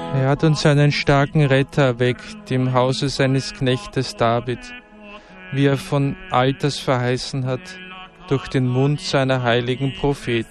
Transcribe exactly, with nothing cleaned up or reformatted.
Er hat uns einen starken Retter erweckt im Hause seines Knechtes David, wie er von alters verheißen hat, durch den Mund seiner heiligen Propheten.